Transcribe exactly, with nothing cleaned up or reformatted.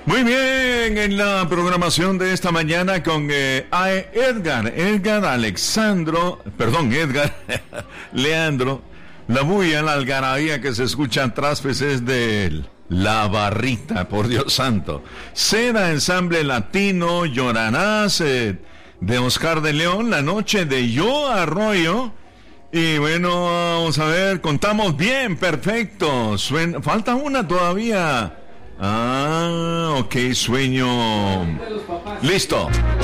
Muy bien, en la programación de esta mañana con eh, a Edgar, Edgar Alexandro, perdón, Edgar Leandro, la bulla, la algarabía que se escucha atrás, pues es de La Barrita, por Dios santo. Seda, ensamble latino, Llorarás, eh, de Oscar de León, La Noche de Yo Arroyo. Y bueno, vamos a ver, contamos bien, perfecto. Suen- falta una todavía. Ah, ok, sueño. Listo.